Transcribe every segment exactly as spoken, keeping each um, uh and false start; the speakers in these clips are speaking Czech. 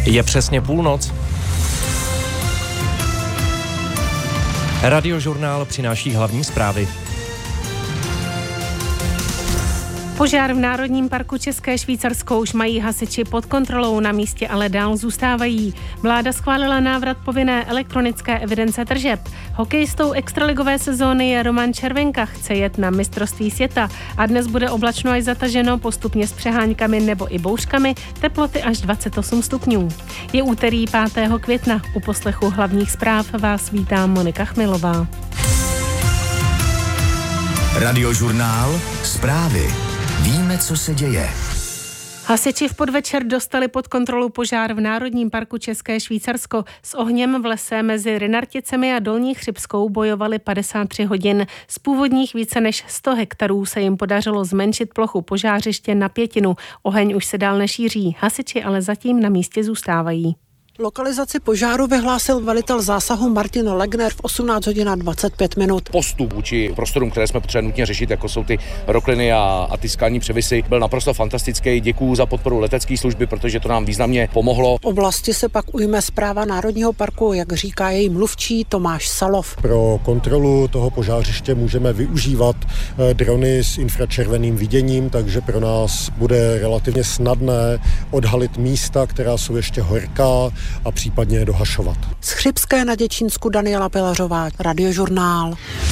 Je přesně půlnoc. Radiožurnál přináší hlavní zprávy. Požár v Národním parku České Švýcarsko už mají hasiči pod kontrolou, na místě ale dál zůstávají. Vláda schválila návrat povinné elektronické evidence tržeb. Hokejistou extraligové sezóny je Roman Červenka, chce jet na mistrovství světa a dnes bude oblačno až zataženo, postupně s přeháňkami nebo i bouřkami, teploty až dvacet osm stupňů. Je úterý pátého května, u poslechu hlavních zpráv vás vítá Monika Chmilová. Radiožurnál Zprávy. Víme, co se děje. Hasiči v podvečer dostali pod kontrolu požár v Národním parku České Švýcarsko. S ohněm v lese mezi Rynarticemi a Dolní Chřibskou bojovali padesát tři hodin. Z původních více než sto hektarů se jim podařilo zmenšit plochu požářiště na pětinu. Oheň už se dál nešíří, hasiči ale zatím na místě zůstávají. Lokalizaci požáru vyhlásil velitel zásahu Martin Legner v osmnáct hodin a dvacet pět minut. Postup vůči prostorům, které jsme potřebovali nutně řešit, jako jsou ty rokliny a, a ty skalní převisy, byl naprosto fantastický. Děkuju za podporu letecké služby, protože to nám významně pomohlo. V oblasti se pak ujme správa Národního parku, jak říká její mluvčí Tomáš Salov. Pro kontrolu toho požářiště můžeme využívat drony s infračerveným viděním, takže pro nás bude relativně snadné odhalit místa, která jsou ještě horká, a případně je dohašovat. Z Chřibské na Děčínsku Daniela Pilařová, Radiožurnál.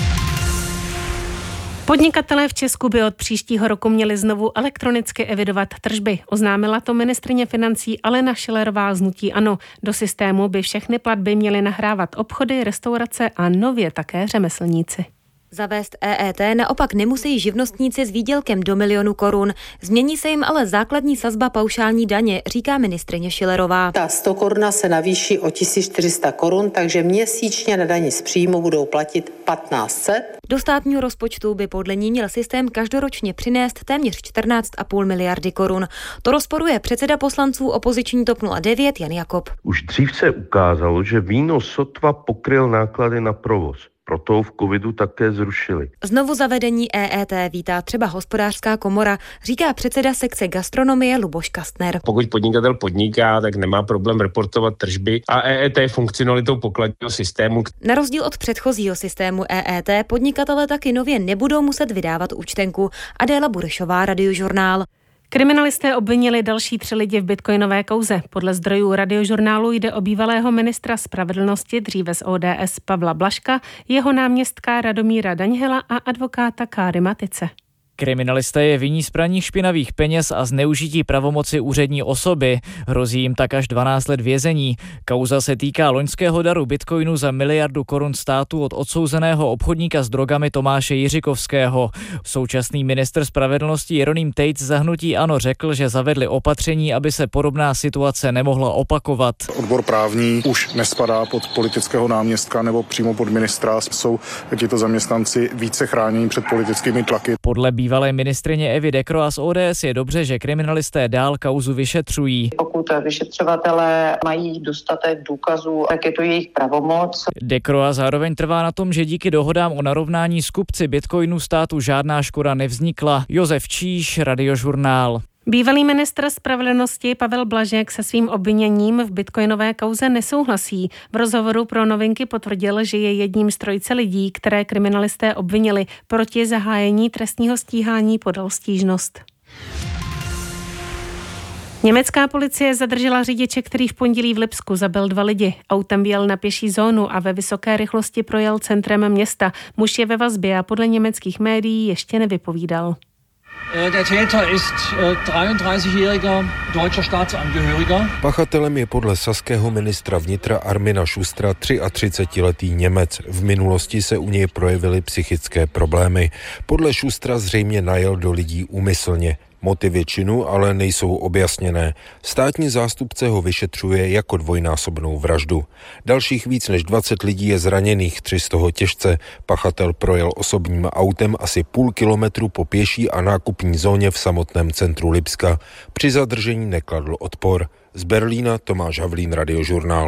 Podnikatelé v Česku by od příštího roku měli znovu elektronicky evidovat tržby. Oznámila to ministryně financí Alena Schillerová z hnutí ANO. Do systému by všechny platby měly nahrávat obchody, restaurace a nově také řemeslníci. Zavést E E T naopak nemusí živnostníci s výdělkem do milionu korun. Změní se jim ale základní sazba paušální daně, říká ministryně Schillerová. Ta sto koruna se navýší o tisíc čtyři sta korun, takže měsíčně na dani z příjmu budou platit patnáct set. Do státního rozpočtu by podle ní měl systém každoročně přinést téměř čtrnáct a půl miliardy korun. To rozporuje předseda poslanců opoziční TOP nula devět Jan Jakob. Už dřív se ukázalo, že výnos sotva pokryl náklady na provoz. Proto v covidu také zrušili. Znovu zavedení E E T vítá třeba Hospodářská komora, říká předseda sekce gastronomie Luboš Kastner. Pokud podnikatel podniká, tak nemá problém reportovat tržby a E E T je funkcionalitou pokladního systému. Na rozdíl od předchozího systému E E T podnikatele taky nově nebudou muset vydávat účtenku. Adéla Burešová, Radiožurnál. Kriminalisté obvinili další tři lidi v bitcoinové kauze. Podle zdrojů Radiožurnálu jde o bývalého ministra spravedlnosti, dříve z O D S Pavla Blažka, jeho náměstka Radomíra Daňhela a advokáta Káry Matice. Kriminalisté je viní z praní špinavých peněz a zneužití pravomoci úřední osoby. Hrozí jim tak až dvanáct let vězení. Kauza se týká loňského daru bitcoinu za miliardu korun státu od odsouzeného obchodníka s drogami Tomáše Jiřikovského. Současný ministr spravedlnosti Jeroným Tejc za hnutí ANO řekl, že zavedli opatření, aby se podobná situace nemohla opakovat. Odbor právní už nespadá pod politického náměstka nebo přímo pod ministra. Jsou tito zaměstnanci více chráněni před politickými tlaky. Podle bývalé ministryně Evy Dekroa z O D S je dobře, že kriminalisté dál kauzu vyšetřují. Pokud vyšetřovatelé mají dostatek důkazů, tak je to jejich pravomoc. Dekroa zároveň trvá na tom, že díky dohodám o narovnání s kupci bitcoinu státu žádná škoda nevznikla. Josef Číš, Radiožurnál. Bývalý ministr spravedlnosti Pavel Blažek se svým obviněním v bitcoinové kauze nesouhlasí. V rozhovoru pro Novinky potvrdil, že je jedním z trojice lidí, které kriminalisté obvinili. Proti zahájení trestního stíhání podal stížnost. Německá policie zadržela řidiče, který v pondělí v Lipsku zabil dva lidi. Autem vjel na pěší zónu a ve vysoké rychlosti projel centrem města. Muž je ve vazbě a podle německých médií ještě nevypovídal. Der Täter ist dreiunddreißigjähriger deutscher Staatsangehöriger. Pachatelem je podle saského ministra vnitra Armina Schustera třiatřicetiletý Němec. V minulosti se u něj projevily psychické problémy. Podle Schustera zřejmě najel do lidí úmyslně. Motivy činu ale nejsou objasněné. Státní zástupce ho vyšetřuje jako dvojnásobnou vraždu. Dalších víc než dvacet lidí je zraněných, tři z toho těžce. Pachatel projel osobním autem asi půl kilometru po pěší a nákupní zóně v samotném centru Lipska. Při zadržení nekladl odpor. Z Berlína Tomáš Havlín, Radiožurnál.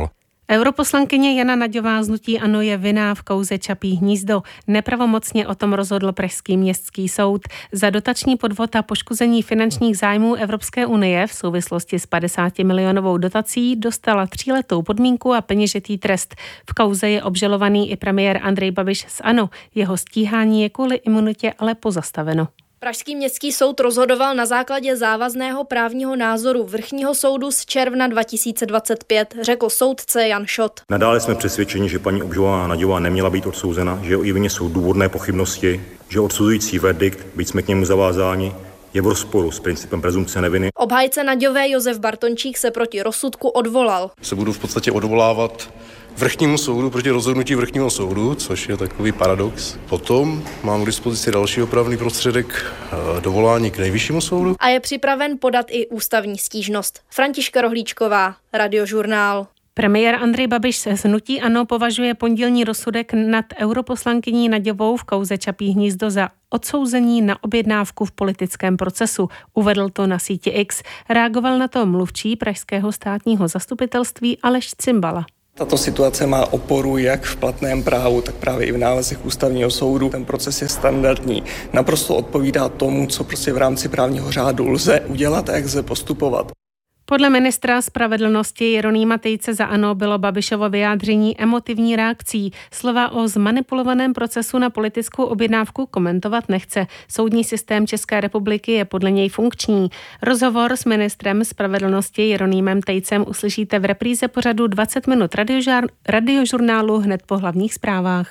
Europoslankyně Jana Naďová z hnutí ANO je vinná v kauze Čapí hnízdo. Nepravomocně o tom rozhodl pražský městský soud. Za dotační podvod a poškození finančních zájmů Evropské unie v souvislosti s padesátimilionovou dotací dostala tříletou podmínku a peněžitý trest. V kauze je obžalovaný i premiér Andrej Babiš z ANO. Jeho stíhání je kvůli imunitě ale pozastaveno. Pražský městský soud rozhodoval na základě závazného právního názoru Vrchního soudu z června dva tisíce dvacet pět, řekl soudce Jan Šot. Nadále jsme přesvědčeni, že paní obžalovaná Naďová neměla být odsouzena, že o její vině jsou důvodné pochybnosti, že odsuzující verdikt, byť jsme k němu zavázáni, je v rozporu s principem presumpce neviny. Obhájce Naďové Josef Bartončík se proti rozsudku odvolal. Se budu v podstatě odvolávat Vrchnímu soudu proti rozhodnutí Vrchního soudu, což je takový paradox. Potom mám k dispozici další opravný prostředek dovolání k Nejvyššímu soudu. A je připraven podat i ústavní stížnost. Františka Rohlíčková, Radiožurnál. Premiér Andrej Babiš z hnutí ANO považuje pondělní rozsudek nad europoslankyní Naďovou v kauze Čapí hnízdo za odsouzení na objednávku v politickém procesu. Uvedl to na síti X. Reagoval na to mluvčí pražského státního zastupitelství Aleš Cimbala. Tato situace má oporu jak v platném právu, tak právě i v nálezech ústavního soudu. Ten proces je standardní. Naprosto odpovídá tomu, co prostě v rámci právního řádu lze udělat a jak lze postupovat. Podle ministra spravedlnosti Jeronýma Tejce za ANO bylo Babišovo vyjádření emotivní reakcí. Slova o zmanipulovaném procesu na politickou objednávku komentovat nechce. Soudní systém České republiky je podle něj funkční. Rozhovor s ministrem spravedlnosti Jeronýmem Tejcem uslyšíte v repríze pořadu dvacet minut radiožurnálu hned po hlavních zprávách.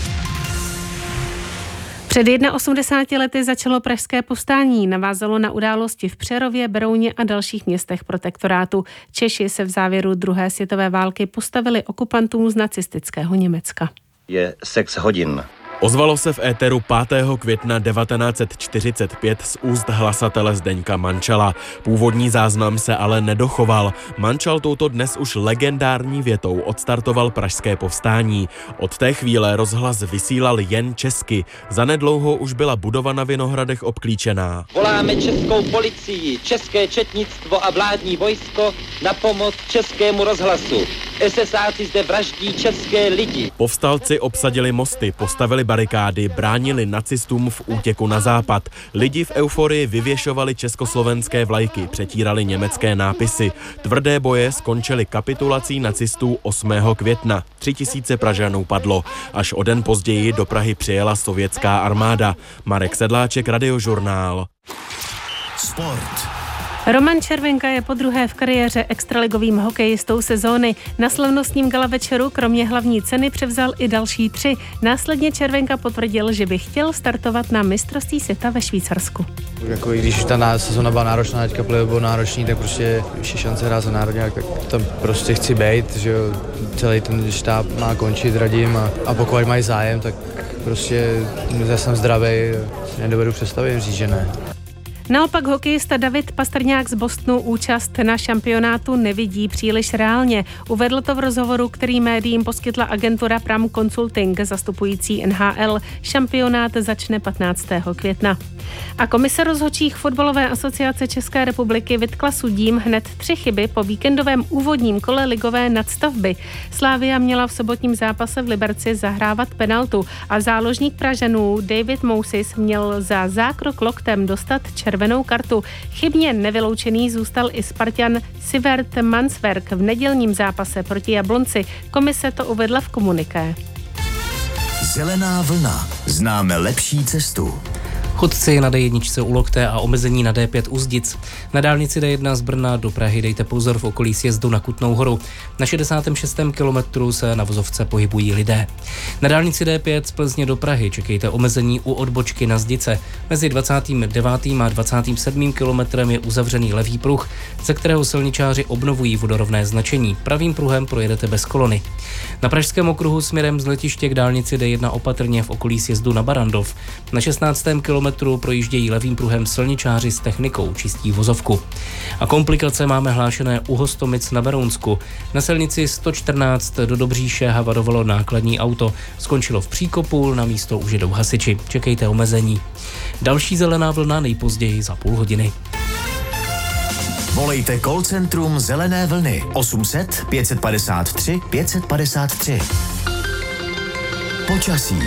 Před osmdesáti jedna lety začalo pražské povstání, navázalo na události v Přerově, Berouně a dalších městech protektorátu. Češi se v závěru druhé světové války postavili okupantům z nacistického Německa. Je sex hodin. Ozvalo se v éteru pátého května devatenáct set čtyřicet pět z úst hlasatele Zdeňka Mančala. Původní záznam se ale nedochoval. Mančal touto dnes už legendární větou odstartoval pražské povstání. Od té chvíle rozhlas vysílal jen česky. Zanedlouho už byla budova na Vinohradech obklíčená. Voláme českou policii, české četnictvo a vládní vojsko na pomoc českému rozhlasu. esesáci zde vraždí české lidi. Povstalci obsadili mosty, postavili barikády, bránili nacistům v útěku na západ. Lidi v euforii vyvěšovali československé vlajky, přetírali německé nápisy. Tvrdé boje skončily kapitulací nacistů osmého května. Tři tisíce Pražanů padlo. Až o den později do Prahy přijela sovětská armáda. Marek Sedláček, Radiožurnál. Sport. Roman Červenka je podruhé v kariéře extraligovým hokejistou sezóny. Na slavnostním gala večeru kromě hlavní ceny převzal i další tři. Následně Červenka potvrdil, že by chtěl startovat na mistrovství světa ve Švýcarsku. Jako i když ta sezóna byla náročná, teďka play byl náročný, tak prostě ještě šance hrát za národňák, tak tam prostě chci být, že jo, celý ten štáb má končit, radím a, a pokud mají zájem, tak prostě já jsem zdravý, nedovedu představit říct, že ne. Naopak hokejista David Pastrňák z Bostonu účast na šampionátu nevidí příliš reálně. Uvedl to v rozhovoru, který médiím poskytla agentura Pram Consulting zastupující N H L. Šampionát začne patnáctého května. A komise rozhodčích Fotbalové asociace České republiky vytkla sudím hned tři chyby po víkendovém úvodním kole ligové nadstavby. Slavia měla v sobotním zápase v Liberci zahrávat penaltu a záložník Pražanů David Mousis měl za zákrok loktem dostat červenou kartu. Chybně nevyloučený zůstal i Spartan Sivert Mansverk v nedělním zápase proti Jablonci. Komise to uvedla v komuniké. Zelená vlna. Známe lepší cestu. Chodci na D jedna u Lokte a omezení na D pět u Zdic. Na dálnici D jedna z Brna do Prahy dejte pozor v okolí sjezdu na Kutnou Horu. Na šedesátém šestém kilometru se na vozovce pohybují lidé. Na dálnici D pět z Plzně do Prahy čekejte omezení u odbočky na Zdice. Mezi dvacátým devátým a dvacátým sedmým kilometrem je uzavřený levý pruh, ze kterého silničáři obnovují vodorovné značení. Pravým pruhem projedete bez kolony. Na pražském okruhu směrem z letiště k dálnici D jedna opatrně v okolí sjezdu na Barandov. Na šestnáctém kilometru projíždějí levým pruhem silničáři s technikou, čistí vozovku. A komplikace máme hlášené u Hostomic na Berounsku. Na silnici sto čtrnáct do Dobříše havarovalo nákladní auto. Skončilo v příkopu, na místo už jedou hasiči. Čekejte omezení. Další zelená vlna nejpozději za půl hodiny. Volejte call centrum Zelené vlny osm set pět padesát tři pět padesát tři. Počasí.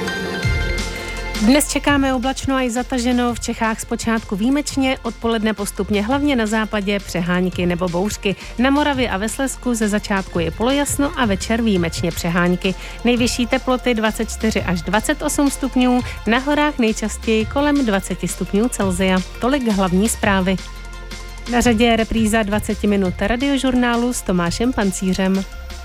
Dnes čekáme oblačno a i zataženo, v Čechách zpočátku výjimečně, odpoledne postupně hlavně na západě přehánky nebo bouřky. Na Moravě a ve Slezsku ze začátku je polojasno a večer výjimečně přehánky. Nejvyšší teploty dvacet čtyři až dvacet osm stupňů, na horách nejčastěji kolem dvacet stupňů Celsia. Tolik hlavní zprávy. Na řadě je repríza dvacet minut radiožurnálu s Tomášem Pancířem.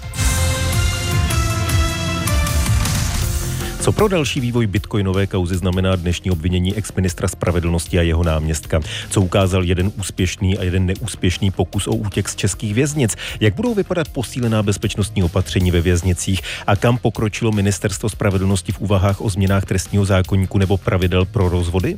Co pro další vývoj bitcoinové kauzy znamená dnešní obvinění exministra spravedlnosti a jeho náměstka? Co ukázal jeden úspěšný a jeden neúspěšný pokus o útěk z českých věznic? Jak budou vypadat posílená bezpečnostní opatření ve věznicích? A kam pokročilo ministerstvo spravedlnosti v úvahách o změnách trestního zákoníku nebo pravidel pro rozvody?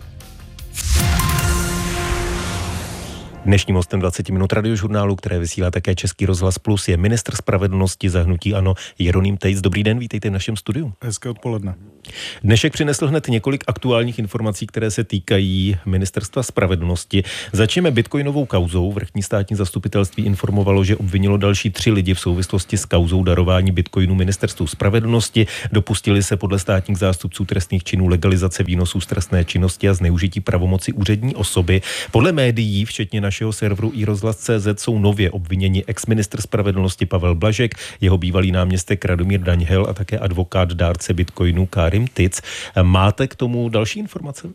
Dnešním hostem dvacet minut radiožurnálu, které vysílá také Český rozhlas Plus, je ministr spravedlnosti za hnutí ANO Jeroným Tejc. Dobrý den, vítejte v našem studiu. Hezké odpoledne. Dnešek přinesl hned několik aktuálních informací, které se týkají ministerstva spravedlnosti. Začneme bitcoinovou kauzou. Vrchní státní zastupitelství informovalo, že obvinilo další tři lidi v souvislosti s kauzou darování bitcoinu ministerstvu spravedlnosti. Dopustili se podle státních zástupců trestných činů legalizace výnosů z trestné činnosti a zneužití pravomoci úřední osoby. Podle médií, včetně našeho serveru i rozhlas tečka cé zet, jsou nově obviněni exministr spravedlnosti Pavel Blažek, jeho bývalý náměstek Radomír Daňhel a také advokát dárce bitcoinu Karim Tic. Máte k tomu další informace?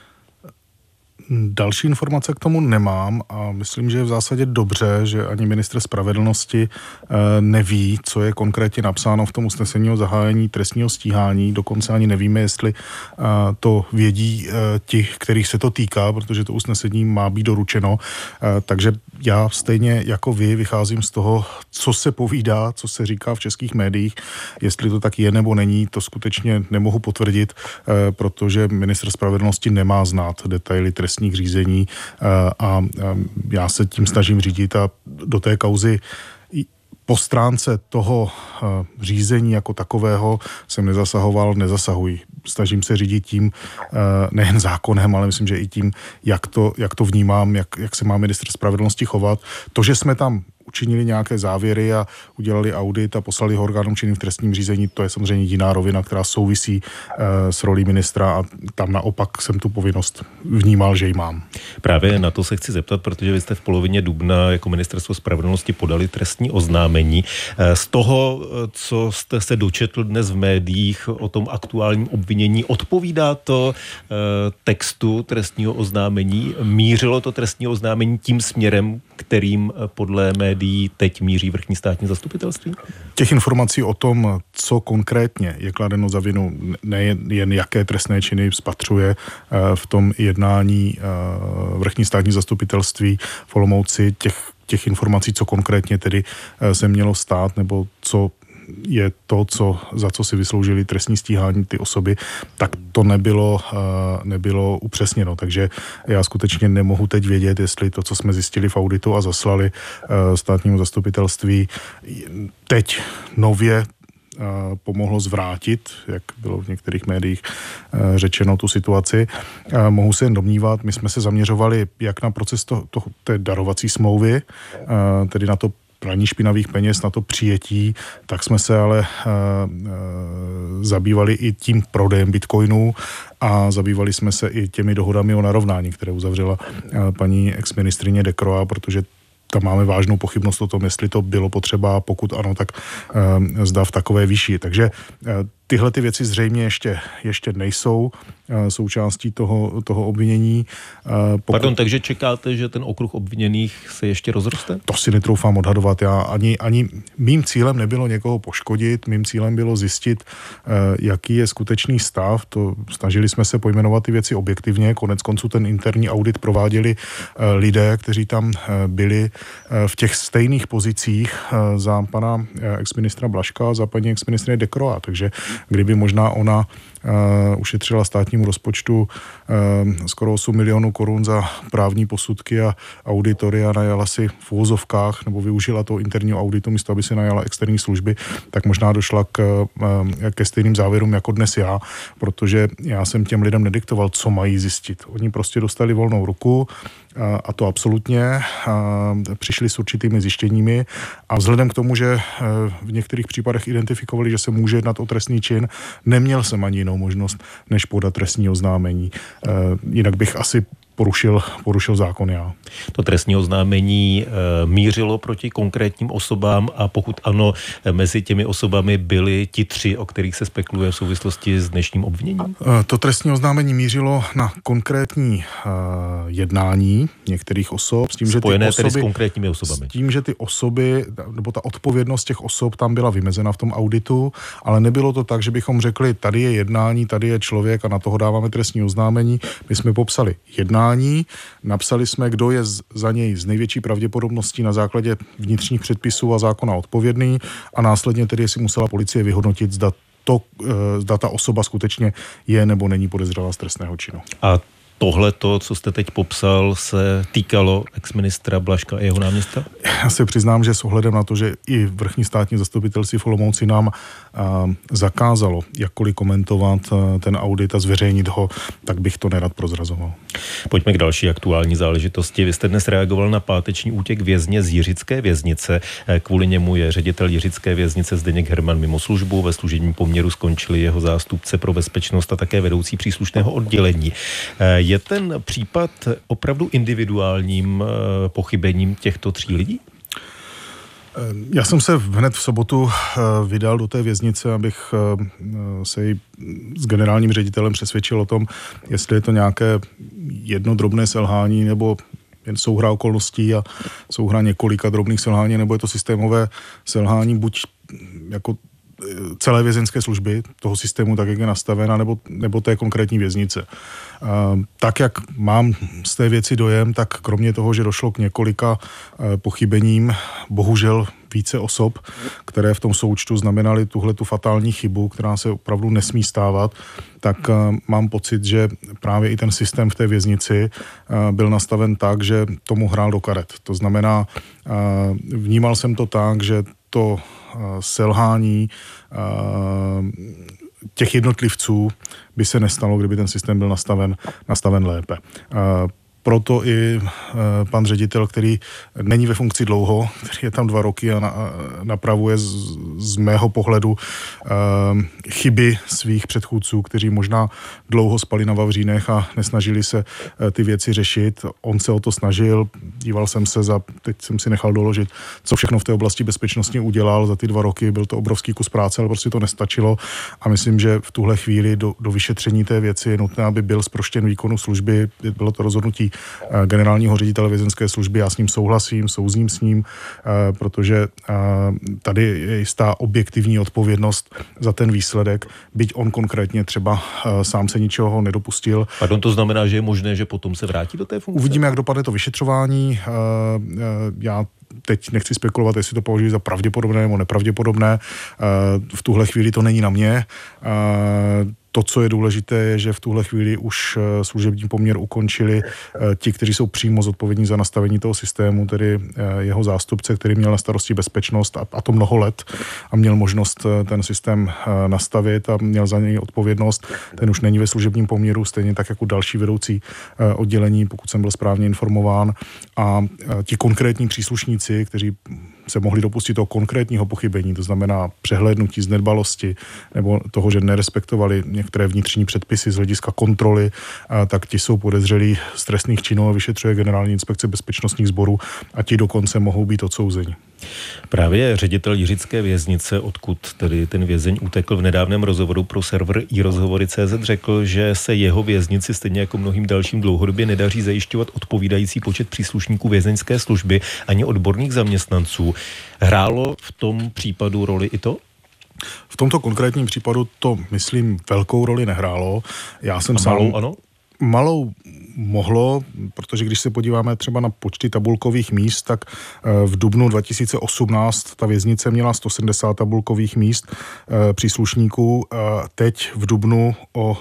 Další informace k tomu nemám a myslím, že je v zásadě dobře, že ani ministr spravedlnosti neví, co je konkrétně napsáno v tom usnesení o zahájení trestního stíhání. Dokonce ani nevíme, jestli to vědí ti, kterých se to týká, protože to usnesení má být doručeno. Takže já stejně jako vy vycházím z toho, co se povídá, co se říká v českých médiích. Jestli to tak je nebo není, to skutečně nemohu potvrdit, protože ministr spravedlnosti nemá znát detaily trestního řízení a já se tím snažím řídit a do té kauzy po stránce toho řízení jako takového jsem nezasahoval, nezasahuji. Snažím se řídit tím nejen zákonem, ale myslím, že i tím, jak to, jak to vnímám, jak, jak se má ministr spravedlnosti chovat. To, že jsme tam učinili nějaké závěry a udělali audit a poslali ho orgánům činným v trestním řízení, to je samozřejmě jiná rovina, která souvisí uh, s rolí ministra a tam naopak jsem tu povinnost vnímal, že ji mám. Právě na to se chci zeptat, protože vy jste v polovině dubna jako ministerstvo spravedlnosti podali trestní oznámení. Z toho, co jste se dočetl dnes v médiích o tom aktuálním obvinění, odpovídá to uh, textu trestního oznámení? Mířilo to trestní oznámení tím směrem, kterým podle médií teď míří vrchní státní zastupitelství? Těch informací o tom, co konkrétně je kladeno za vinu, nejen jaké trestné činy spatřuje v tom jednání vrchní státní zastupitelství v Olomouci, těch, těch informací, co konkrétně tedy se mělo stát, nebo co je to, co, za co si vysloužili trestní stíhání ty osoby, tak to nebylo, nebylo upřesněno. Takže já skutečně nemohu teď vědět, jestli to, co jsme zjistili v auditu a zaslali státnímu zastupitelství, teď nově pomohlo zvrátit, jak bylo v některých médiích řečeno, tu situaci. Mohu se jen domnívat, my jsme se zaměřovali jak na proces to, to, té darovací smlouvy, tedy na to praní špinavých peněz, na to přijetí, tak jsme se ale uh, uh, zabývali i tím prodejem bitcoinů a zabývali jsme se i těmi dohodami o narovnání, které uzavřela uh, paní exministrině Decroix, protože tam máme vážnou pochybnost o tom, jestli to bylo potřeba, pokud ano, tak uh, zda v takové výši. Takže uh, tyhle ty věci zřejmě ještě, ještě nejsou uh, součástí toho, toho obvinění. Uh, pokud... Pardon, takže čekáte, že ten okruh obviněných se ještě rozroste? To si netroufám odhadovat. Já ani, ani mým cílem nebylo někoho poškodit, mým cílem bylo zjistit, uh, jaký je skutečný stav. To snažili jsme se pojmenovat ty věci objektivně. Konec konců ten interní audit prováděli uh, lidé, kteří tam uh, byli uh, v těch stejných pozicích uh, za pana uh, exministra Blažka a za paní exministrině Decroix. Takže kdyby možná ona ušetřila státnímu rozpočtu skoro osm milionů korun za právní posudky a auditory a najala si v uvozovkách, nebo využila toho interního auditu místo, aby si najala externí služby, tak možná došla k, ke stejným závěrům jako dnes já, protože já jsem těm lidem nediktoval, co mají zjistit. Oni prostě dostali volnou ruku, a to absolutně, přišli s určitými zjištěními a vzhledem k tomu, že v některých případech identifikovali, že se může jednat o trestný čin, neměl jsem ani jinou možnost, než podat trestní oznámení. Jinak bych asi porušil, porušil zákon já. To trestní oznámení e, mířilo proti konkrétním osobám a pokud ano, mezi těmi osobami byli ti tři, o kterých se spekuluje v souvislosti s dnešním obviněním? E, to trestní oznámení mířilo na konkrétní e, jednání některých osob. S tím, Spojené že ty osoby, tedy s konkrétními osobami. S tím, že ty osoby, nebo ta odpovědnost těch osob tam byla vymezena v tom auditu, ale nebylo to tak, že bychom řekli, tady je jednání, tady je člověk a na toho dáváme trestní oznámení. My jsme popsali jednání, napsali jsme, kdo je za něj z největší pravděpodobností na základě vnitřních předpisů a zákona odpovědný a následně tedy si musela policie vyhodnotit, zda, to, zda ta osoba skutečně je nebo není podezřelá z trestného činu. A tohleto, co jste teď popsal, se týkalo exministra Blažka a jeho náměstka? Já se přiznám, že s ohledem na to, že i vrchní státní zastupitelství v Olomouci nám a, zakázalo jakkoliv komentovat a, ten audit a zveřejnit ho, tak bych to nerad prozrazoval. Pojďme k další aktuální záležitosti. Vy jste dnes reagoval na páteční útěk vězně z Jiřické věznice. Kvůli němu je ředitel Jiřické věznice Zdeněk Herman mimo službu. Ve služebním poměru skončili jeho zástupce pro bezpečnost a také vedoucí příslušného oddělení. Je ten případ opravdu individuálním pochybením těchto tří lidí? Já jsem se hned v sobotu vydal do té věznice, abych se s generálním ředitelem přesvědčil o tom, jestli je to nějaké jedno drobné selhání nebo jen souhra okolností a souhra několika drobných selhání, nebo je to systémové selhání buď jako celé vězeňské služby, toho systému, tak jak je nastavena, nebo, nebo té konkrétní věznice. Tak, jak mám z té věci dojem, tak kromě toho, že došlo k několika pochybením, bohužel více osob, které v tom součtu znamenaly tuhletu fatální chybu, která se opravdu nesmí stávat, tak mám pocit, že právě i ten systém v té věznici byl nastaven tak, že tomu hrál do karet. To znamená, vnímal jsem to tak, že to selhání těch jednotlivců by se nestalo, kdyby ten systém byl nastaven, nastaven lépe. Proto i pan ředitel, který není ve funkci dlouho, který je tam dva roky a napravuje z, z mého pohledu chyby svých předchůdců, kteří možná dlouho spali na vavřínech a nesnažili se ty věci řešit. On se o to snažil, díval jsem se za, teď jsem si nechal doložit, co všechno v té oblasti bezpečnosti udělal za ty dva roky. Byl to obrovský kus práce, ale prostě to nestačilo a myslím, že v tuhle chvíli do, do vyšetření té věci je nutné, aby byl zproštěn výkonu služby. Bylo to rozhodnutí generálního ředitele vězeňské služby, já s ním souhlasím, souzním s ním, protože tady je jistá objektivní odpovědnost za ten výsledek, byť on konkrétně třeba sám se ničeho nedopustil. Pardon, to znamená, že je možné, že potom se vrátí do té funkce? Uvidíme, jak dopadne to vyšetřování. Já teď nechci spekulovat, jestli to považuji za pravděpodobné nebo nepravděpodobné. V tuhle chvíli to není na mě. To, co je důležité, je, že v tuhle chvíli už služební poměr ukončili ti, kteří jsou přímo zodpovědní za nastavení toho systému, tedy jeho zástupce, který měl na starosti bezpečnost a, a to mnoho let a měl možnost ten systém nastavit a měl za něj odpovědnost. Ten už není ve služebním poměru, stejně tak jako další vedoucí oddělení, pokud jsem byl správně informován. A ti konkrétní příslušníci, kteří se mohli dopustit toho konkrétního pochybení, to znamená přehlédnutí z nedbalosti nebo toho, že nerespektovali některé vnitřní předpisy z hlediska kontroly, tak ti jsou podezřelí z trestných činů a vyšetřuje Generální inspekce bezpečnostních sborů a ti dokonce mohou být odsouzeni. Právě ředitel Jiřické věznice, odkud tedy ten vězeň utekl, v nedávném rozhovoru pro server i rozhovory tečka cé zet řekl, že se jeho věznici stejně jako mnohým dalším dlouhodobě nedaří zajišťovat odpovídající počet příslušníků vězeňské služby ani odborných zaměstnanců. Hrálo v tom případu roli i to? V tomto konkrétním případu to, myslím, velkou roli nehrálo. Já jsem a sám... malou, ano? malou mohlo, protože když se podíváme třeba na počty tabulkových míst, tak v dubnu dva tisíce osmnáct ta věznice měla sto sedmdesát tabulkových míst příslušníků. Teď v dubnu o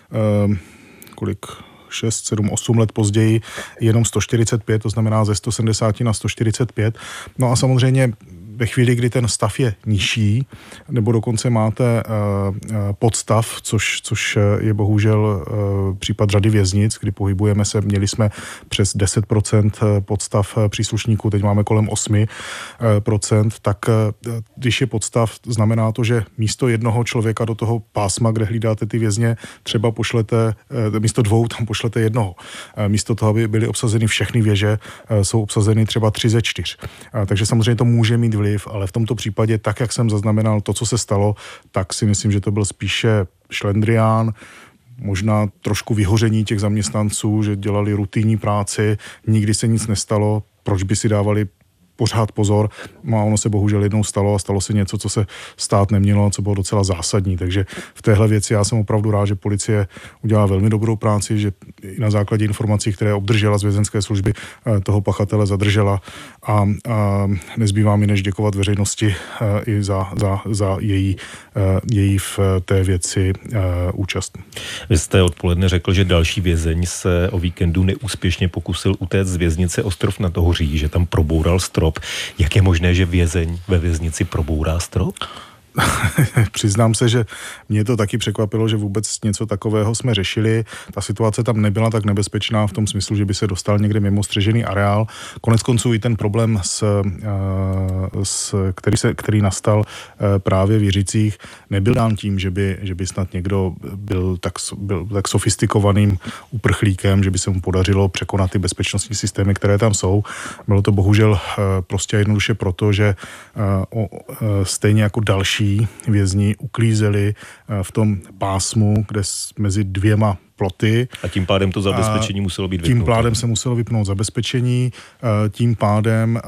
kolik šest, sedm, osm let později jenom sto čtyřicet pět, to znamená ze sto sedmdesát na sto čtyřicet pět. No a samozřejmě ve chvíli, kdy ten stav je nižší, nebo dokonce máte uh, podstav, což, což je bohužel uh, případ řady věznic, kdy pohybujeme se, měli jsme přes deset procent podstav příslušníků, teď máme kolem osm procent, tak uh, když je podstav, znamená to, že místo jednoho člověka do toho pásma, kde hlídáte ty vězně, třeba pošlete, uh, místo dvou tam pošlete jednoho. Uh, místo toho, aby byly obsazeny všechny věže, uh, jsou obsazeny třeba tři ze čtyř. Uh, takže samozřejmě to může mít vliv, ale v tomto případě, tak jak jsem zaznamenal to, co se stalo, tak si myslím, že to byl spíše šlendrián, možná trošku vyhoření těch zaměstnanců, že dělali rutinní práci, nikdy se nic nestalo, proč by si dávali pořád pozor. No a ono se bohužel jednou stalo a stalo se něco, co se stát nemělo, co bylo docela zásadní. Takže v téhle věci já jsem opravdu rád, že policie udělala velmi dobrou práci, že i na základě informací, které obdržela z vězenské služby, toho pachatele zadržela a, a nezbývá mi než děkovat veřejnosti i za, za, za její, její v té věci účast. Vy jste odpoledne řekl, že další vězeň se o víkendu neúspěšně pokusil utéct z věznice Ostrov nad Ohří, že tam proboural strop. Jak je možné, že vězeň ve věznici probourá strop? Přiznám se, že mě to taky překvapilo, že vůbec něco takového jsme řešili. Ta situace tam nebyla tak nebezpečná v tom smyslu, že by se dostal někde mimo střežený areál. Konec konců i ten problém, s, s, který, se, který nastal právě v Jiřicích, nebyl dán tím, že by, že by snad někdo byl tak, byl tak sofistikovaným uprchlíkem, že by se mu podařilo překonat ty bezpečnostní systémy, které tam jsou. Bylo to bohužel prostě jednoduše proto, že stejně jako další vězni uklízeli v tom pásmu, kde mezi dvěma ploty. A tím pádem to zabezpečení muselo být vypnuto. Tím pádem se muselo vypnout zabezpečení, tím pádem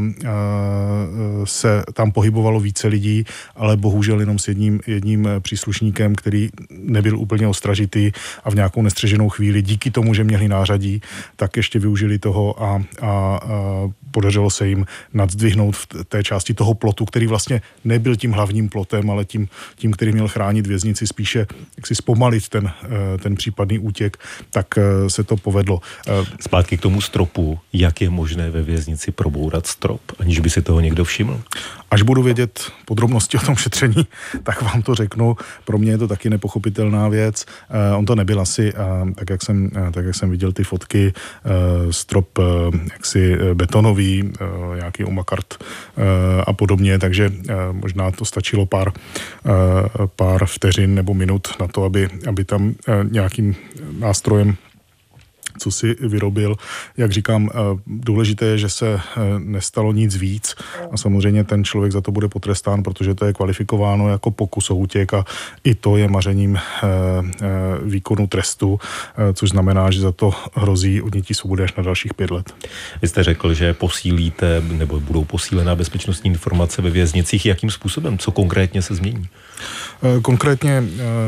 se tam pohybovalo více lidí, ale bohužel jenom s jedním, jedním příslušníkem, který nebyl úplně ostražitý a v nějakou nestřeženou chvíli, díky tomu, že měli nářadí, tak ještě využili toho a, a, a podařilo se jim nadzdvihnout v té části toho plotu, který vlastně nebyl tím hlavním plotem, ale tím, tím který měl chránit věznici, spíše jak si zpomalit ten, ten případný útěk, tak se to povedlo. Zpátky k tomu stropu. Jak je možné ve věznici probourat strop, aniž by si toho někdo všiml? Až budu vědět podrobnosti o tom šetření, tak vám to řeknu. Pro mě je to taky nepochopitelná věc. On to nebyl asi, tak jak jsem, tak jak jsem viděl ty fotky, strop jaksi betonový, nějaký umakart a podobně, takže možná to stačilo pár, pár vteřin nebo minut na to, aby, aby tam nějakým nástrojem co si vyrobil. Jak říkám, důležité je, že se nestalo nic víc a samozřejmě ten člověk za to bude potrestán, protože to je kvalifikováno jako pokus o útěk a i to je mařením výkonu trestu, což znamená, že za to hrozí odnětí svobody až na dalších pět let. Vy jste řekl, že posílíte nebo budou posílená bezpečnostní informace ve věznicích. Jakým způsobem? Co konkrétně se změní? Konkrétně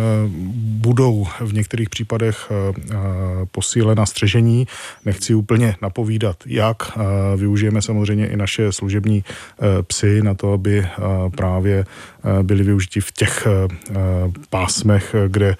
budou v některých případech posílena střežení. Nechci úplně napovídat, jak. Využijeme samozřejmě i naše služební psy na to, aby právě byli využiti v těch pásmech, kde,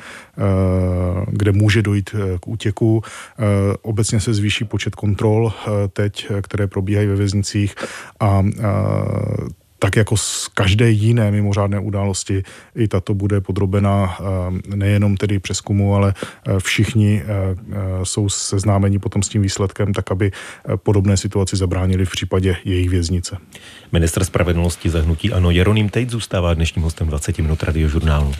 kde může dojít k útěku. Obecně se zvýší počet kontrol teď, které probíhají ve věznicích a tak jako z každé jiné mimořádné události, i tato bude podrobena nejenom tedy přezkumu, ale všichni jsou seznámeni potom s tím výsledkem, tak aby podobné situaci zabránili v případě jejich věznice. Ministr spravedlnosti za hnutí ANO Jeroným Tejc zůstává dnešním hostem dvacet minut Radiožurnálu.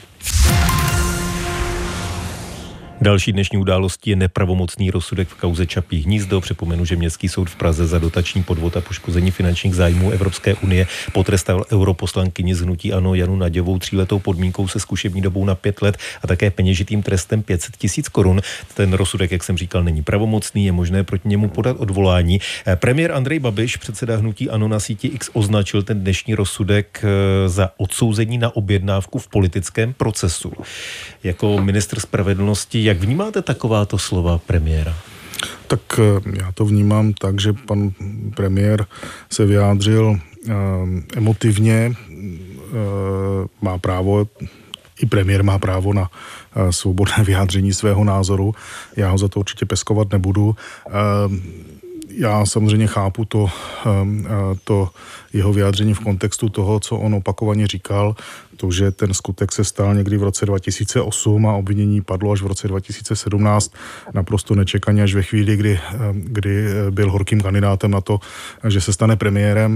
Další dnešní událostí je nepravomocný rozsudek v kauze Čapí hnízdo. Připomenu, že Městský soud v Praze za dotační podvod a poškození finančních zájmů Evropské unie potrestal europoslankyni z hnutí ANO Janu Naďovou tříletou podmínkou se zkušební dobou na pět let a také peněžitým trestem pět set tisíc korun. Ten rozsudek, jak jsem říkal, není pravomocný, je možné proti němu podat odvolání. Premiér Andrej Babiš, předseda hnutí ANO, na síti X označil ten dnešní rozsudek za odsouzení na objednávku v politickém procesu. Jako ministr spravedlnosti, Jak vnímáte takováto slova premiéra? Tak já to vnímám tak, že pan premiér se vyjádřil eh, emotivně, eh, má právo, i premiér má právo na eh, svobodné vyjádření svého názoru. Já ho za to určitě peskovat nebudu. Eh, Já samozřejmě chápu to, to jeho vyjádření v kontextu toho, co on opakovaně říkal, to, že ten skutek se stal někdy v roce dva tisíce osm a obvinění padlo až v roce dva tisíce sedmnáct, naprosto nečekaně až ve chvíli, kdy, kdy byl horkým kandidátem na to, že se stane premiérem.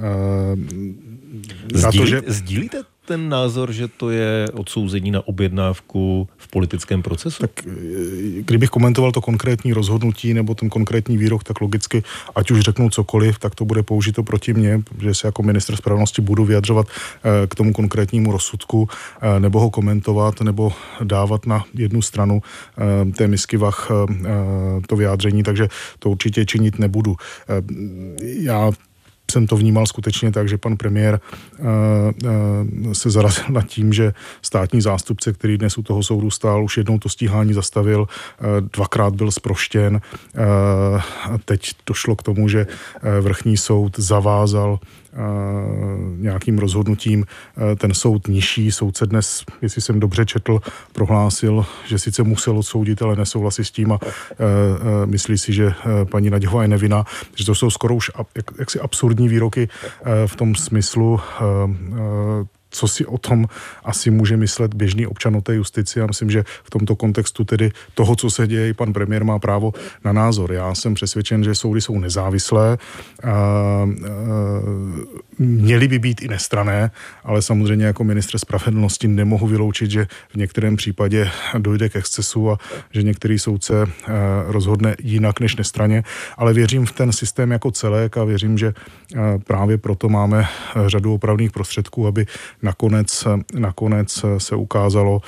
Sdílí, to, že... Sdílíte ten názor, že to je odsouzení na objednávku v politickém procesu? Tak kdybych komentoval to konkrétní rozhodnutí nebo ten konkrétní výrok, tak logicky, ať už řeknu cokoliv, tak to bude použito proti mně, že se jako ministr spravedlnosti budu vyjadřovat k tomu konkrétnímu rozsudku, nebo ho komentovat, nebo dávat na jednu stranu té misky vah to vyjádření, takže to určitě činit nebudu. Já jsem to vnímal skutečně tak, že pan premiér uh, uh, se zarazil nad tím, že státní zástupce, který dnes u toho soudu stál, už jednou to stíhání zastavil, uh, dvakrát byl zproštěn. Uh, a teď došlo k tomu, že uh, vrchní soud zavázal Uh, nějakým rozhodnutím uh, ten soud nižší. Soudce dnes, jestli jsem dobře četl, prohlásil, že sice musel odsoudit, ale nesouhlasí s tím a uh, uh, myslí si, že uh, paní Nagyová je nevinná. Že to jsou skoro už ab, jak, jaksi absurdní výroky uh, v tom smyslu, uh, uh, co si o tom asi může myslet běžný občan o té justici. Já myslím, že v tomto kontextu tedy toho, co se děje, pan premiér má právo na názor. Já jsem přesvědčen, že soudy jsou nezávislé, a, a, měly by být i nestranné, ale samozřejmě jako ministr spravedlnosti nemohu vyloučit, že v některém případě dojde k excesu a že některý soudce rozhodne jinak než nestranně, ale věřím v ten systém jako celek a věřím, že právě proto máme řadu opravných prostředků, aby Nakonec, nakonec se ukázalo,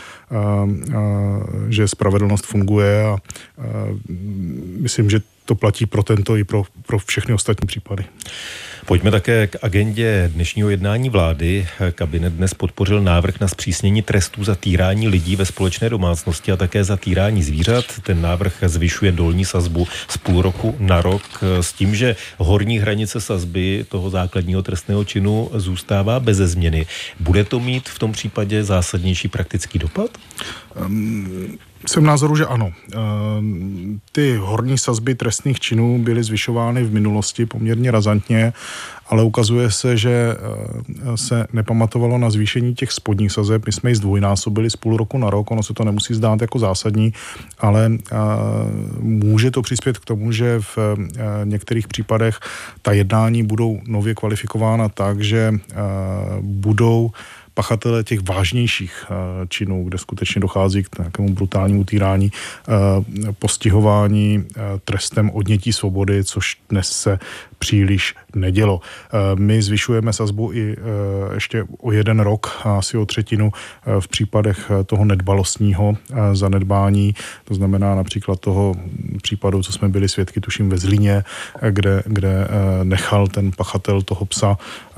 že spravedlnost funguje a myslím, že to platí pro tento i pro, pro všechny ostatní případy. Pojďme také k agendě dnešního jednání vlády. Kabinet dnes podpořil návrh na zpřísnění trestů za týrání lidí ve společné domácnosti a také za týrání zvířat. Ten návrh zvyšuje dolní sazbu z půl roku na rok s tím, že horní hranice sazby toho základního trestného činu zůstává beze změny. Bude to mít v tom případě zásadnější praktický dopad? Um... Jsem názoru, že ano. Ty horní sazby trestných činů byly zvyšovány v minulosti poměrně razantně, ale ukazuje se, že se nepamatovalo na zvýšení těch spodních sazeb. My jsme ji zdvojnásobili z půl roku na rok, ono se to nemusí zdát jako zásadní, ale může to přispět k tomu, že v některých případech ta jednání budou nově kvalifikována tak, že budou pachatele těch vážnějších činů, kde skutečně dochází k nějakému brutálnímu týrání, postihování trestem odnětí svobody, což dnes se příliš nedělo. My zvyšujeme sazbu i ještě o jeden rok, asi o třetinu v případech toho nedbalostního zanedbání, to znamená například toho případu, co jsme byli svědky, tuším ve Zlíně, kde, kde nechal ten pachatel toho psa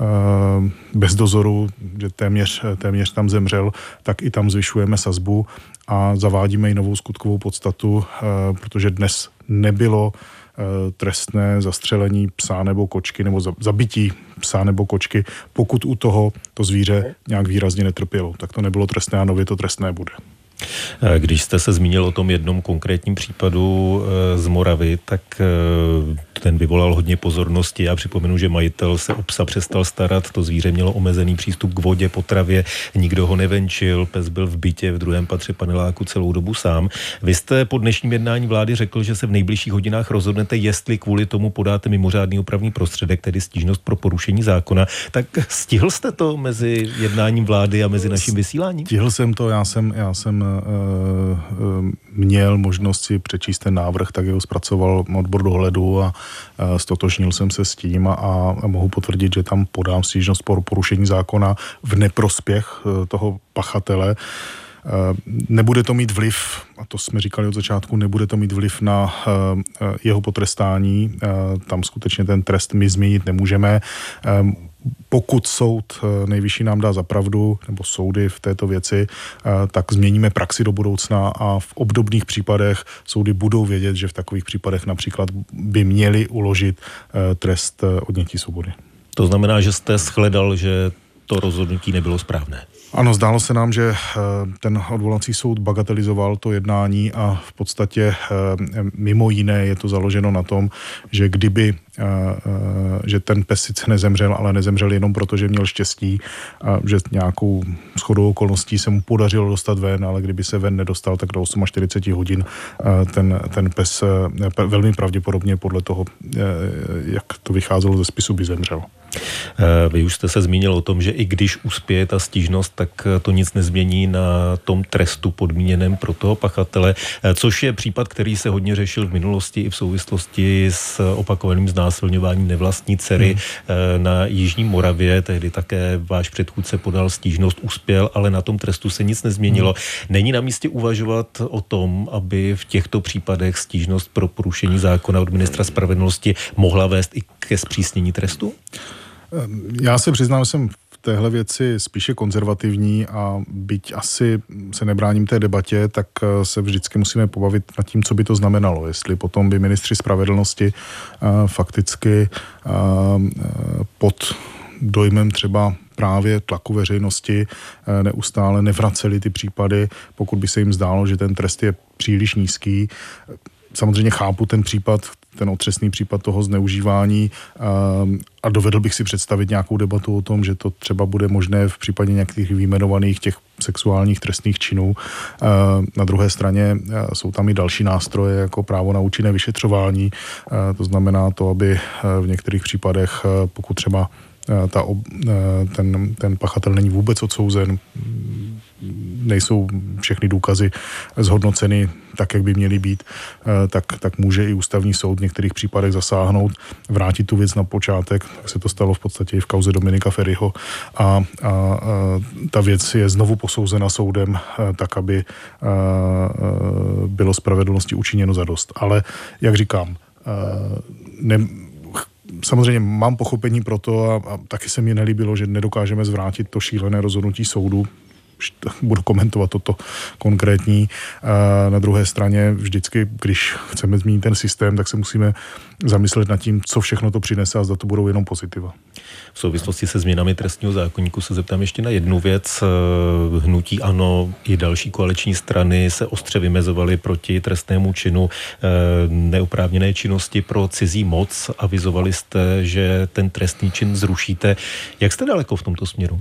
bez dozoru, že téměř, téměř tam zemřel, tak i tam zvyšujeme sazbu a zavádíme i novou skutkovou podstatu, protože dnes nebylo trestné zastřelení psa nebo kočky nebo zabití psa nebo kočky, pokud u toho to zvíře nějak výrazně netrpělo. Tak to nebylo trestné a nově to trestné bude. Když jste se zmínil o tom jednom konkrétním případu z Moravy, tak ten vyvolal hodně pozornosti. Já připomenu, že majitel se o psa přestal starat, to zvíře mělo omezený přístup k vodě, potravě, nikdo ho nevenčil, pes byl v bytě v druhém patře paneláku celou dobu sám. Vy jste po dnešním jednání vlády řekl, že se v nejbližších hodinách rozhodnete, jestli kvůli tomu podáte mimořádný opravný prostředek, tedy stížnost pro porušení zákona. Tak stihl jste to mezi jednáním vlády a mezi naším vysíláním? Stihl jsem to, já jsem, já jsem měl možnost si přečíst ten návrh, tak jeho zpracoval odbor dohledu a stotožnil jsem se s tím a, a mohu potvrdit, že tam podám stížnost pro porušení zákona v neprospěch toho pachatele. Nebude to mít vliv, a to jsme říkali od začátku, nebude to mít vliv na jeho potrestání. Tam skutečně ten trest my změnit nemůžeme. Pokud soud nejvyšší nám dá za pravdu, nebo soudy v této věci, tak změníme praxi do budoucna a v obdobných případech soudy budou vědět, že v takových případech například by měli uložit trest odnětí svobody. To znamená, že jste shledal, že to rozhodnutí nebylo správné. Ano, zdálo se nám, že ten odvolací soud bagatelizoval to jednání a v podstatě mimo jiné je to založeno na tom, že kdyby, že ten pes sice nezemřel, ale nezemřel jenom proto, že měl štěstí, že nějakou shodou okolností se mu podařilo dostat ven, ale kdyby se ven nedostal, tak do čtyřicet osm hodin ten, ten pes velmi pravděpodobně podle toho, jak to vycházelo ze spisu, by zemřel. Vy už jste se zmínil o tom, že i když uspěje ta stížnost, tak to nic nezmění na tom trestu podmíněném pro toho pachatele, což je případ, který se hodně řešil v minulosti i v souvislosti s opakovaným znásilňováním nevlastní dcery hmm. na Jižní Moravě. Tehdy také váš předchůdce podal stížnost, uspěl, ale na tom trestu se nic nezměnilo. Hmm. Není na místě uvažovat o tom, aby v těchto případech stížnost pro porušení zákona od ministra spravedlnosti mohla vést i ke zpřísnění trestu? Já se přiznám, že jsem v téhle věci spíše konzervativní a byť asi se nebráním té debatě, tak se vždycky musíme pobavit nad tím, co by to znamenalo. Jestli potom by ministři spravedlnosti uh, fakticky uh, pod dojmem třeba právě tlaku veřejnosti uh, neustále nevraceli ty případy, pokud by se jim zdálo, že ten trest je příliš nízký. Samozřejmě chápu ten případ, ten otřesný případ toho zneužívání a dovedl bych si představit nějakou debatu o tom, že to třeba bude možné v případě nějakých vyjmenovaných těch sexuálních trestných činů. Na druhé straně jsou tam i další nástroje, jako právo na účinné vyšetřování. To znamená to, aby v některých případech, pokud třeba ta, ten, ten pachatel není vůbec odsouzen, nejsou všechny důkazy zhodnoceny tak, jak by měly být, tak, tak může i ústavní soud v některých případech zasáhnout, vrátit tu věc na počátek, tak se to stalo v podstatě i v kauze Dominika Feriho a, a, a ta věc je znovu posouzena soudem tak, aby a, a, bylo spravedlnosti učiněno zadost. Ale, jak říkám, a, ne, samozřejmě mám pochopení pro to a, a taky se mi nelíbilo, že nedokážeme zvrátit to šílené rozhodnutí soudu. Budu komentovat toto konkrétní. Na druhé straně vždycky, když chceme změnit ten systém, tak se musíme zamyslet nad tím, co všechno to přinese a zda to budou jenom pozitiva. V souvislosti se změnami trestního zákoníku se zeptám ještě na jednu věc. Hnutí ANO i další koaliční strany se ostře vymezovaly proti trestnému činu neoprávněné činnosti pro cizí moc. Avizovali jste, že ten trestný čin zrušíte. Jak jste daleko v tomto směru?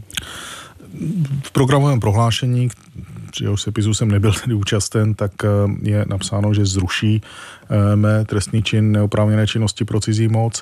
V programovém prohlášení, jehož sepisu jsem nebyl tedy účasten, tak je napsáno, že zrušíme trestný čin neoprávněné činnosti pro cizí moc.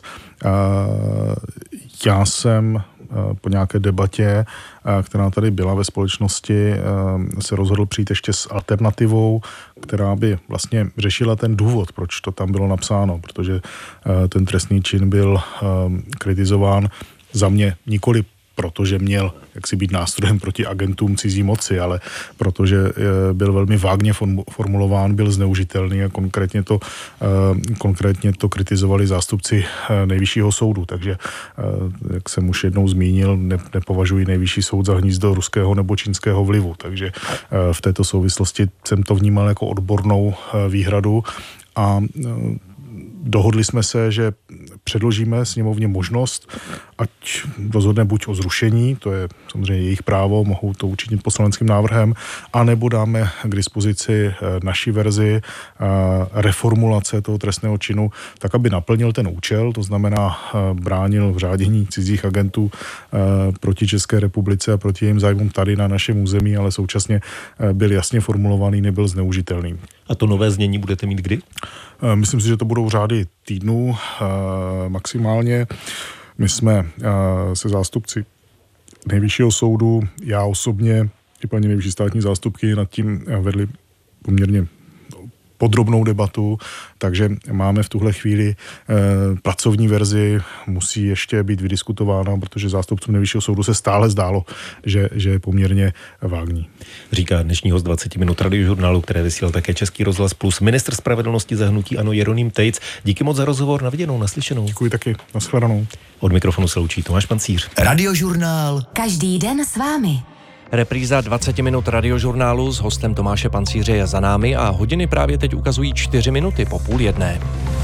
Já jsem po nějaké debatě, která tady byla ve společnosti, se rozhodl přijít ještě s alternativou, která by vlastně řešila ten důvod, proč to tam bylo napsáno, protože ten trestný čin byl kritizován za mě nikoli protože měl jaksi být nástrojem proti agentům cizí moci, ale protože byl velmi vágně formulován, byl zneužitelný a konkrétně to, konkrétně to kritizovali zástupci Nejvyššího soudu. Takže, jak jsem už jednou zmínil, ne, nepovažuji Nejvyšší soud za hnízdo ruského nebo čínského vlivu. Takže v této souvislosti jsem to vnímal jako odbornou výhradu a dohodli jsme se, že předložíme sněmovně možnost, ať rozhodne buď o zrušení, to je samozřejmě jejich právo, mohou to učinit poslaneckým návrhem, anebo dáme k dispozici naši verzi reformulace toho trestného činu, tak, aby naplnil ten účel, to znamená bránil v řádění cizích agentů proti České republice a proti jejím zájmům tady na našem území, ale současně byl jasně formulovaný, nebyl zneužitelný. A to nové znění budete mít kdy? Myslím si, že to budou řády týdnů maximálně. My jsme se zástupci Nejvyššího soudu, já osobně i paní nejvyšší státní zástupky nad tím vedli poměrně podrobnou debatu, takže máme v tuhle chvíli pracovní verzi, musí ještě být vydiskutována, protože zástupcům Nejvyššího soudu se stále zdálo, že, že je poměrně vágní. Říká dnešní host dvacet minut Radiožurnálu, které vysílal také Český rozhlas Plus, ministr spravedlnosti za hnutí ANO Jeroným Tejc. Díky moc za rozhovor, na viděnou, naslyšenou. Děkuji taky, nashledanou. Od mikrofonu se loučí Tomáš Pancíř. Radiožurnál. Každý den s vámi. Repríza dvacet minut Radiožurnálu s hostem Tomáše Pancíře je za námi a hodiny právě teď ukazují čtyři minuty po půl jedné.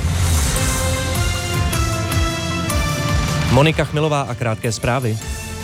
Monika Chmilová a krátké zprávy.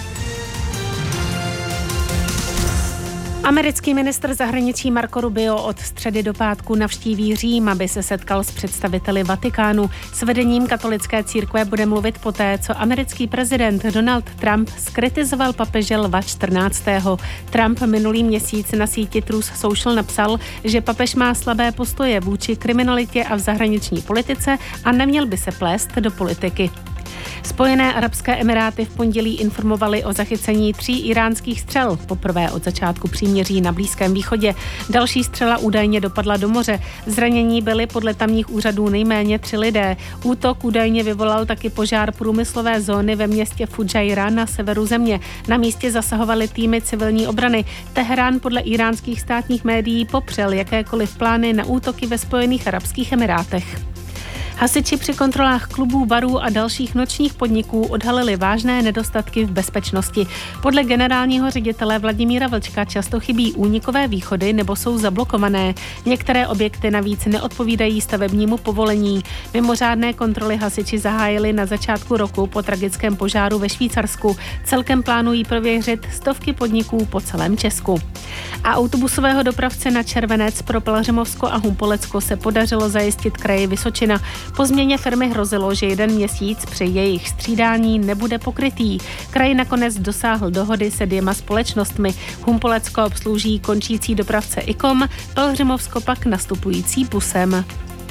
Americký ministr zahraničí Marco Rubio od středy do pátku navštíví Řím, aby se setkal s představiteli Vatikánu. S vedením katolické církve bude mluvit poté, co americký prezident Donald Trump zkritizoval papeže Lva čtrnáctého. Trump minulý měsíc na síti Truth Social napsal, že papež má slabé postoje vůči kriminalitě a v zahraniční politice a neměl by se plést do politiky. Spojené arabské emiráty v pondělí informovali o zachycení tří iránských střel, poprvé od začátku příměří na Blízkém východě. Další střela údajně dopadla do moře. Zranění byly podle tamních úřadů nejméně tři lidé. Útok údajně vyvolal taky požár průmyslové zóny ve městě Fujairah na severu země. Na místě zasahovaly týmy civilní obrany. Teherán podle iránských státních médií popřel jakékoliv plány na útoky ve Spojených arabských emirátech. Hasiči při kontrolách klubů, barů a dalších nočních podniků odhalili vážné nedostatky v bezpečnosti. Podle generálního ředitele Vladimíra Vlčka často chybí únikové východy nebo jsou zablokované. Některé objekty navíc neodpovídají stavebnímu povolení. Mimořádné kontroly hasiči zahájili na začátku roku po tragickém požáru ve Švýcarsku. Celkem plánují prověřit stovky podniků po celém Česku. A autobusového dopravce na Červenec pro Pelhřimovsko a Humpolecko se podařilo zajistit kraji Vysočina. Po změně firmy hrozilo, že jeden měsíc při jejich střídání nebude pokrytý. Kraj nakonec dosáhl dohody se dvěma společnostmi. Humpolecko obslouží končící dopravce Ikom, Pelhřimovsko pak nastupující busem.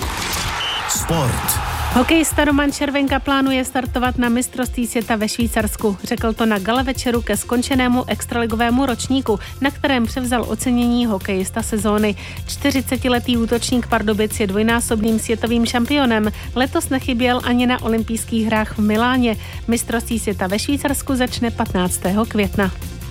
Sport. Hokejista Roman Červenka plánuje startovat na mistrovství světa ve Švýcarsku. Řekl to na gala večeru ke skončenému extraligovému ročníku, na kterém převzal ocenění hokejista sezóny. čtyřicetiletý útočník Pardubic je dvojnásobným světovým šampionem. Letos nechyběl ani na olympijských hrách v Miláně. Mistrovství světa ve Švýcarsku začne patnáctého května.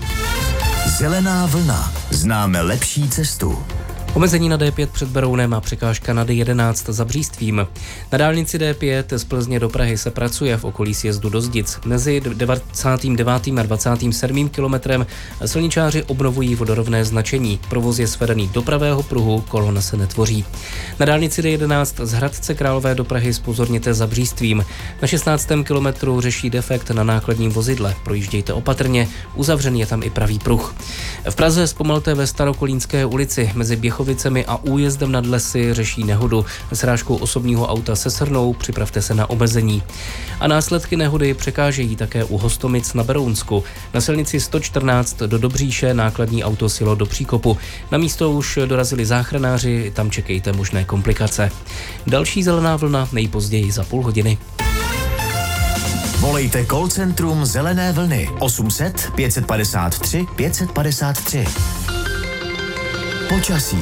Zelená vlna. Známe lepší cestu. Omezení na D pět před Berounem a překážka na D jedenáct za Břístvím. Na dálnici D pět z Plzně do Prahy se pracuje v okolí sjezdu do Zdic. Mezi dvacátým devátým a dvacátým sedmým kilometrem silničáři obnovují vodorovné značení. Provoz je svedený do pravého pruhu, kolona se netvoří. Na dálnici D jedenáct z Hradce Králové do Prahy zpozorněte za Břístvím. Na šestnáctém kilometru řeší defekt na nákladním vozidle. Projíždějte opatrně, uzavřený je tam i pravý pruh. V Praze zpomalte ve Starokolínské ulici mezi Běchovicemi a újezdem nad Lesy řeší nehodu. Srážkou osobního auta se srnou, připravte se na omezení. A následky nehody překážejí také u Hostomic na Berounsku. Na silnici sto čtrnáct do Dobříše nákladní auto sjelo do příkopu. Na místo už dorazili záchranáři, tam čekejte možné komplikace. Další zelená vlna nejpozději za půl hodiny. Volejte call centrum Zelené vlny osm set pět padesát tři pět padesát tři. Počasí.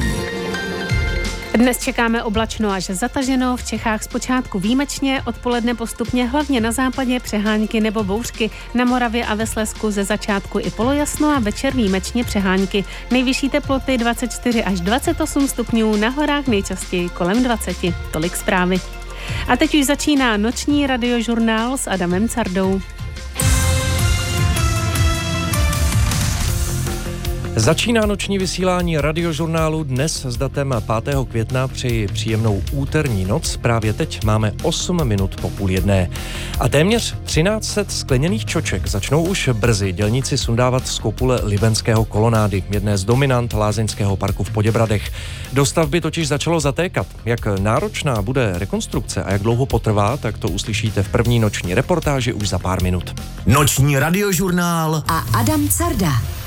Dnes čekáme oblačno až zataženo, v Čechách zpočátku výjimečně, odpoledne postupně hlavně na západě přehánky nebo bouřky, na Moravě a ve Slezsku ze začátku i polojasno a večer výjimečně přehánky. Nejvyšší teploty dvacet čtyři až dvacet osm stupňů, na horách nejčastěji kolem dvacet. Tolik zprávy. A teď už začíná noční radiožurnál s Adamem Cardou. Začíná noční vysílání radiožurnálu dnes s datem pátého května. Přeji příjemnou úterní noc. Právě teď máme osm minut po půl jedné. A téměř třináct set skleněných čoček začnou už brzy dělníci sundávat z kopule Libenského kolonády, jedné z dominant lázeňského parku v Poděbradech. Do stavby totiž začalo zatékat. Jak náročná bude rekonstrukce a jak dlouho potrvá, tak to uslyšíte v první noční reportáži už za pár minut. Noční radiožurnál a Adam Carda.